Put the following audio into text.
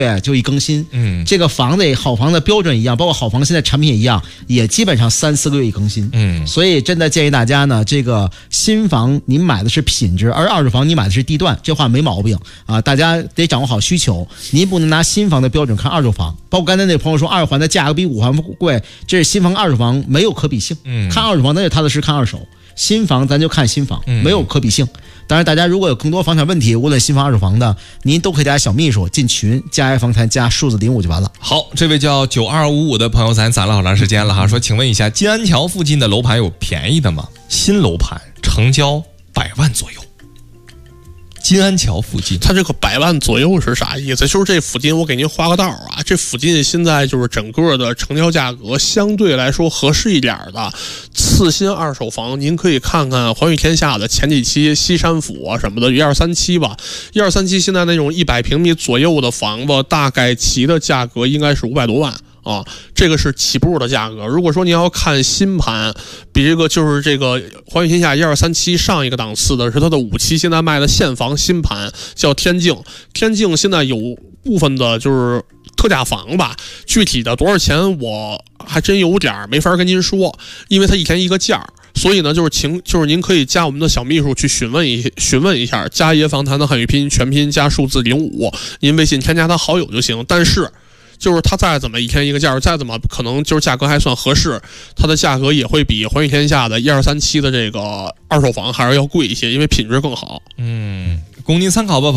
对，就一更新。这个房子好房的标准一样，包括好房现在产品也一样，也基本上3-4个月一更新。所以真的建议大家呢，这个新房您买的是品质，而二手房你买的是地段，这话没毛病啊。大家得掌握好需求，您不能拿新房的标准看二手房。包括刚才那朋友说二环的价格比五环贵，这是新房二手房没有可比性。看二手房咱就踏踏实实看二手，新房咱就看新房，没有可比性。当然，大家如果有更多房产问题，无论新房二手房的，您都可以加小秘书进群，加爱房谈加数字05就完了。 好，这位叫9255的朋友，咱攒了好长时间了哈，说请问一下，金安桥附近的楼盘有便宜的吗？新楼盘成交100万左右。金安桥附近， 它这个100万左右是啥意思？就是这附近我给您画个道啊，这附近现在就是整个的成交价格相对来说合适一点的次新二手房，您可以看看环宇天下的前几期西山府啊什么的1237吧，1237现在那种100平米左右的房子，大概其的价格应该是500多万。啊，这个是起步的价格。如果说你要看新盘，比这个就是这个环宇天下1237上一个档次的是它的5期，现在卖的现房新盘叫天境。天境现在有部分的就是特价房吧，具体的多少钱我还真有点没法跟您说，因为它一天一个价。所以呢，就是您可以加我们的小秘书去询问一下，加爷房谈的汉语拼音全拼加数字05，您微信添加他好友就行。但是就是它再怎么一天一个价，再怎么可能就是价格还算合适，它的价格也会比环宇天下的1237的这个二手房还是要贵一些，因为品质更好。 供您参考吧。